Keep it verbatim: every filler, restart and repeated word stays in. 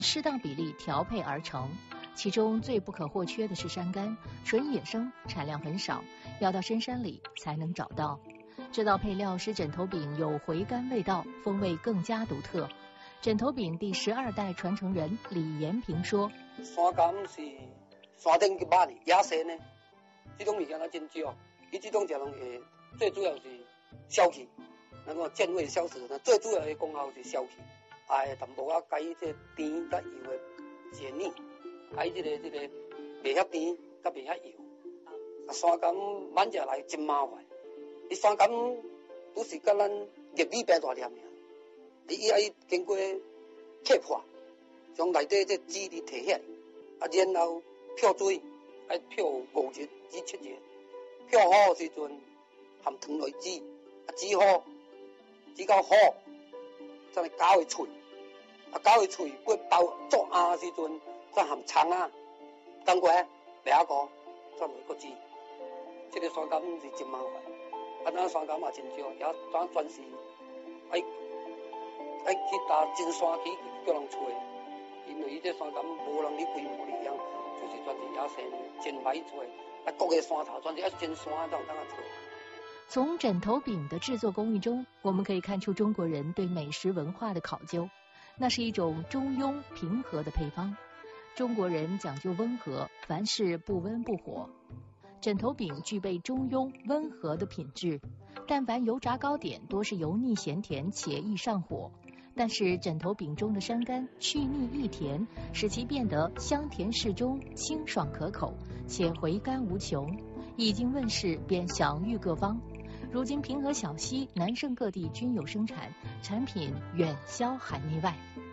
适当比例调配而成。其中最不可或缺的是山柑，纯野生，产量很少，要到深山里才能找到。这道配料使枕头饼有回甘味道，风味更加独特。枕头饼第十二代传承人李延平说：“ 山柑是山顶去买的，野生的，这种物件它真少。伊这种食拢会最主要是消气，那个健胃消食，最主要的功效是消气。哎，淡薄啊，加伊这甜甲油的解腻。”还有这个这个袂遐甜，甲袂遐油。啊，山柑买下来真麻烦。伊山柑都是甲咱玉米饼大粒尔，伊爱经过切破，将内底这籽粒摕起来，啊，然后漂水，爱漂五日至七日。漂好时阵含糖落籽，啊，籽好，籽到好，再来搅会脆，啊，搅会脆，过包做鸭时阵。再含葱啊、当归、白果，再落个籽。这个山柑是真麻烦，啊，咱山柑也真少，也咱专是爱爱去搭真山去叫人找，因为伊这山柑无人去规模里养，就是专是野生的，真歹找。啊，各个山头专是要真山才有当啊找。 从枕头饼的制作工艺中，我们可以看出中国人对美食文化的考究，那是一种中庸平和的配方。中国人讲究温和，凡事不温不火。枕头饼具备中庸温和的品质，但凡油炸糕点多是油腻咸甜且易上火。但是枕头饼中的山柑去腻益甜，使其变得香甜适中、清爽可口，且回甘无穷。一经问世便享誉各方。如今平和小溪、南盛各地均有生产，产品远销海内外。